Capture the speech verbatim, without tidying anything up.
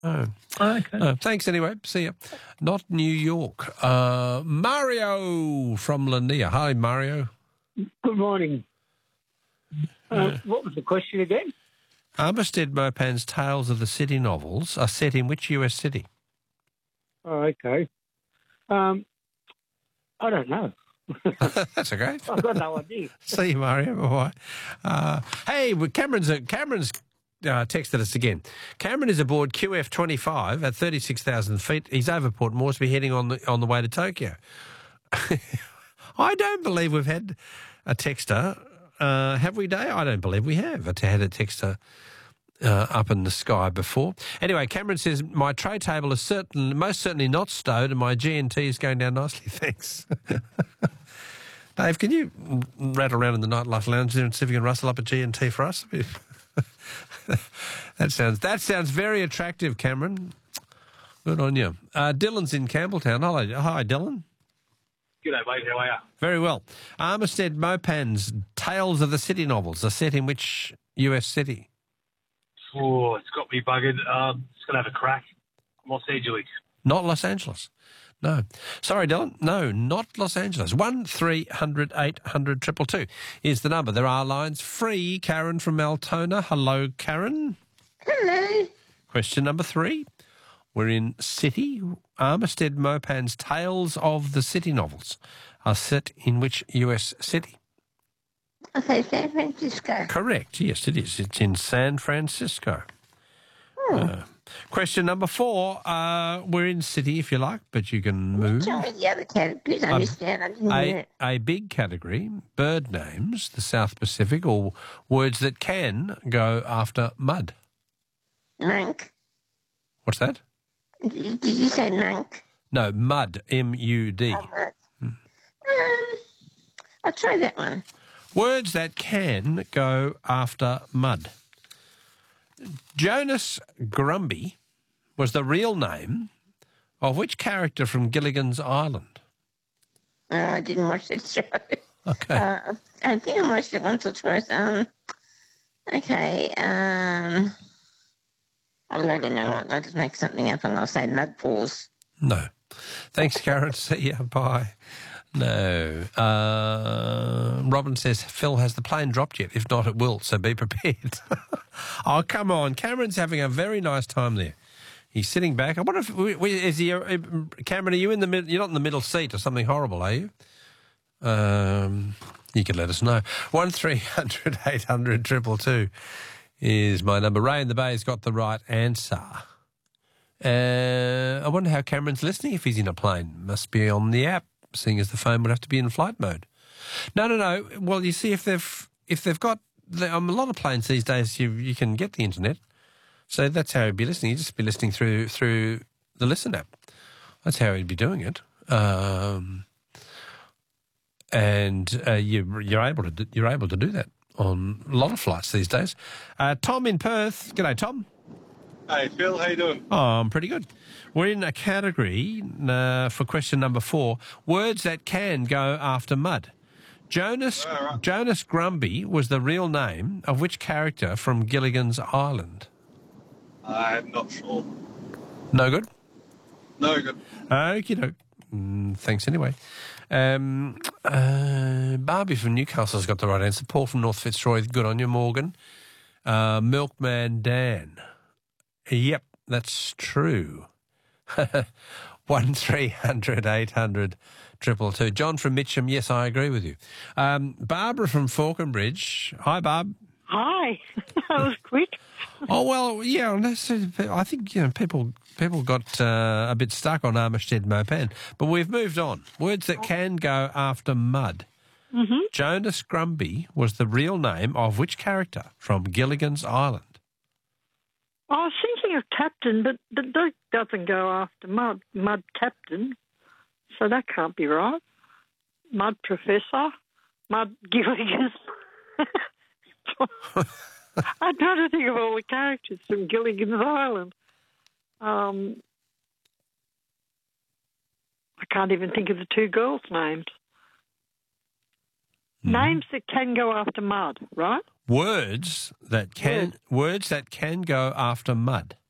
Oh. Okay. Oh, thanks anyway. See ya. Not New York. Uh, Mario from Lanier. Hi, Mario. Good morning. Uh, what was the question again? Armistead Maupin's Tales of the City novels are set in which U S city? Oh, okay. Um, I don't know. That's okay. I've got no idea. See you, Mario. Bye-bye. Uh, hey, well, Cameron's, uh, Cameron's uh, texted us again. Cameron is aboard Q F twenty-five at thirty-six thousand feet. He's over Port Moresby heading on the, on the way to Tokyo. I don't believe we've had a texter. Uh, have we, Day? I don't believe we have had a texter uh, up in the sky before. Anyway, Cameron says, my tray table is certain, most certainly not stowed and my G and T is going down nicely, thanks. Dave, can you rattle around in the Nightlife Lounge there and see if you can rustle up a G and T for us? that sounds that sounds very attractive, Cameron. Good on you. Uh, Dylan's in Campbelltown. Hello. Hi, Dylan. G'day, mate. How are you? Very well. Armistead Maupin's Tales of the City novels are set in which U S city? Oh, it's got me buggered. Um, just going to have a crack. Los Angeles. Not Los Angeles. No. Sorry, Dylan. No, not Los Angeles. One three hundred eight hundred triple two is the number. There are lines free. Karen from Altona. Hello, Karen. Hello. Question number three. We're in City. Armistead Maupin's Tales of the City novels are set in which U S city? Okay, San Francisco. Correct. Yes, it is. It's in San Francisco. Hmm. Uh, question number four. Uh, we're in City, if you like, but you can move. Tell me the other categories. I missed out. I didn't hear A, it. a big category, bird names, the South Pacific, or words that can go after mud. Monk. What's that? Did, did you say monk? No, mud, M U D. Oh, monk. Um, I'll try that one. Words that can go after mud. Jonas Grumby was the real name of which character from Gilligan's Island? Oh, I didn't watch that show. Okay. Uh, I think I watched it once or twice. Um, okay. Um, I don't know. I'll just make something up and I'll say mudpaws. No. Thanks, Karen. See ya. Bye. No. Uh, Robin says, Phil, has the plane dropped yet? If not, it will, so be prepared. Oh, come on. Cameron's having a very nice time there. He's sitting back. I wonder if, is he, uh, Cameron, are you in the middle? You're not in the middle seat or something horrible, are you? Um, you could let us know. One three hundred eight hundred triple two is my number. Ray in the Bay's got the right answer. Uh, I wonder how Cameron's listening if he's in a plane. Must be on the app, seeing as the phone would have to be in flight mode. No, no, no. Well, you see, if they've if they've got the, um, a lot of planes these days, you you can get the internet, so that's how he'd be listening. He'd just be listening through through the Listen app. That's how he'd be doing it. Um, and uh, you, you're able to do, you're able to do that on a lot of flights these days. Uh, Tom in Perth. G'day, Tom. Hey, Phil, how you doing? Oh, I'm pretty good. We're in a category uh, for question number four, words that can go after mud. Jonas Oh, right. Jonas Grumby was the real name of which character from Gilligan's Island? I'm not sure. No good? No good. Okie doke. Mm, thanks anyway. Um, uh, Barbie from Newcastle's got the right answer. Paul from North Fitzroy, good on you. Morgan. Uh, Milkman Dan. Yep, that's true. One three hundred eight hundred triple two. John from Mitcham. Yes, I agree with you. Um, Barbara from Falconbridge. Hi, Barb. Hi. That was quick. Oh well, yeah. That's, I think you know people people got uh, a bit stuck on Armistead Maupin, but we've moved on. Words that can go after mud. Mm-hmm. Jonas Grumby was the real name of which character from Gilligan's Island? I was thinking of Captain, but but that doesn't go after Mud. Mud Captain, so that can't be right. Mud Professor, Mud Gilligan. I'm trying to think of all the characters from Gilligan's Island. Um, I can't even think of the two girls' names. Mm. Names that can go after mud, right? Words that can Words. words that can go after mud.